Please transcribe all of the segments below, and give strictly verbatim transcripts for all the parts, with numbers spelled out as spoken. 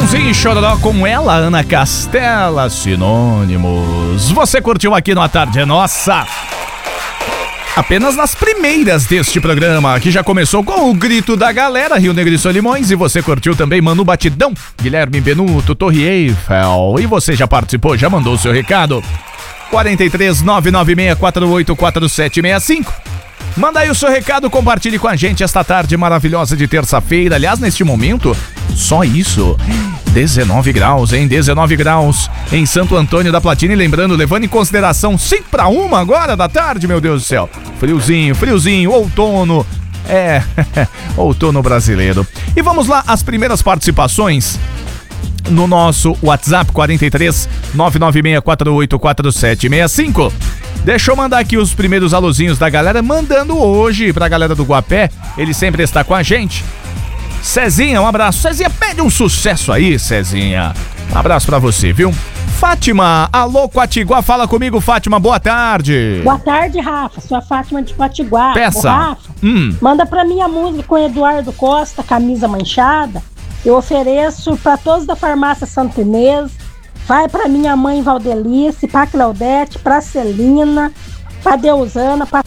Chitãozinho e Chororó com ela, Ana Castela, Sinônimos. Você curtiu aqui no A Tarde é Nossa? Apenas nas primeiras deste programa, que já começou com o grito da galera, Rio Negro e Solimões, e você curtiu também Manu Batidão, Guilherme Benuto, Torre Eiffel, e você já participou, já mandou o seu recado? quatro três nove nove seis quatro oito quatro sete seis cinco. Manda aí o seu recado, compartilhe com a gente esta tarde maravilhosa de terça-feira. Aliás, neste momento, só isso, dezenove graus, hein? dezenove graus em Santo Antônio da Platina. E lembrando, levando em consideração cinco para uma agora da tarde, meu Deus do céu. Friozinho, friozinho, outono. É, outono brasileiro. E vamos lá, as primeiras participações no nosso WhatsApp quatro três nove nove seis quatro oito quatro sete seis cinco. Deixa eu mandar aqui os primeiros alôzinhos da galera, mandando hoje pra galera do Guapé, ele sempre está com a gente. Cezinha, um abraço. Cezinha, pede um sucesso aí, Cezinha. Um abraço pra você, viu? Fátima, alô Quatiguá, fala comigo, Fátima, boa tarde. Boa tarde, Rafa, sou a Fátima de Quatiguá. Peça. Ô, Rafa, hum. manda pra mim a música com Eduardo Costa, Camisa Manchada. Eu ofereço pra todos da farmácia Santo Inês. Vai pra minha mãe Valdelice, pra Claudete, pra Celina, pra Deusana, pra...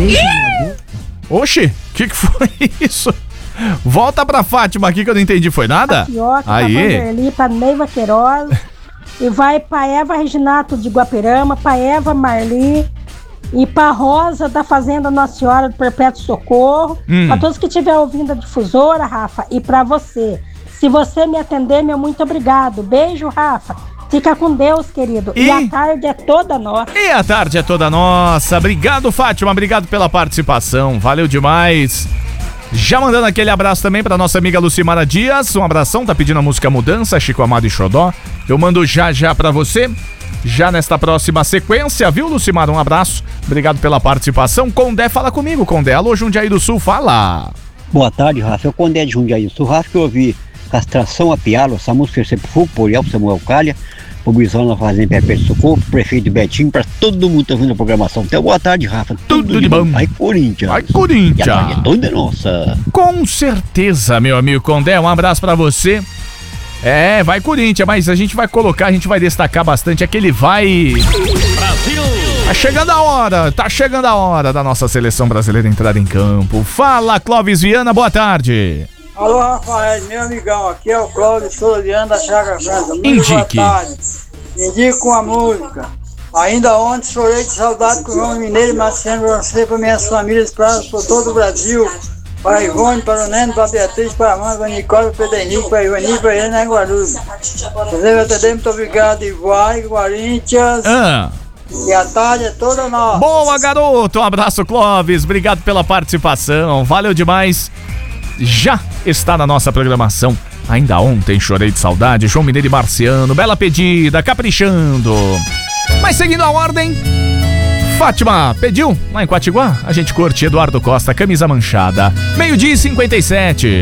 Oxi, o que que foi isso? Volta pra Fátima aqui que eu não entendi, foi nada? Pra Fioca, aí. pra Vanderly, pra Neiva Queiroz. E vai pra Eva Reginato de Guapirama, pra Eva Marli e pra Rosa da Fazenda Nossa Senhora do Perpétuo Socorro. Hum. Pra todos que estiverem ouvindo a difusora, Rafa, e pra você. Se você me atender, meu muito obrigado. Beijo, Rafa. Fica com Deus, querido. E... e a tarde é toda nossa. E a tarde é toda nossa. Obrigado, Fátima. Obrigado pela participação. Valeu demais. Já mandando aquele abraço também pra nossa amiga Lucimara Dias. Um abração, tá pedindo a música Mudança, Chico Amado e Xodó. Eu mando já já pra você. Já nesta próxima sequência, viu, Lucimara? Um abraço. Obrigado pela participação. Condé, fala comigo, Condé. Alô, Jundiaí do Sul, fala. Boa tarde, Rafa. Eu Condé de Jundiaí do Sul. Rafa, que eu ouvi Castração a Pialo, essa música eu sempre fui, por El Samuel Calha, o Guizão na Fazenda Perpétuo Socorro, o prefeito Betinho, pra todo mundo que tá ouvindo a programação. Então, boa tarde, Rafa. Tudo, Tudo de bom. Vai, Corinthians. Vai, Corinthians. E a tarde é toda nossa. Com certeza, meu amigo Condé. Um abraço pra você. É, vai, Corinthians, mas a gente vai colocar, a gente vai destacar bastante aquele vai... Brasil! Tá chegando a hora, tá chegando a hora da nossa seleção brasileira entrar em campo. Fala, Clóvis Viana, boa tarde. Alô, Rafael, meu amigão, aqui é o Cláudio Soliano da Chaga França. Muito Indique. Boa tarde. Indico uma música. Ainda ontem chorei de saudade com o João Mineiro, Marciano, você para minhas famílias, para todo o Brasil, para a Ivone, para o Neno, para a Beatriz, para a mãe, para a Nicole, para o Pedro Henrique, para a Ivani, para a Helena Guarulhos. Você vai atender, muito obrigado, e vai, Corinthians. Ah. E a tarde é toda nossa. Boa, garoto, um abraço, Clóvis, obrigado pela participação, valeu demais. Já está na nossa programação. Ainda ontem chorei de saudade, João Mineiro e Marciano, bela pedida, caprichando. Mas seguindo a ordem, Fátima pediu lá em Quatiguá, a gente curte Eduardo Costa, Camisa Manchada. Meio-dia e cinquenta e sete.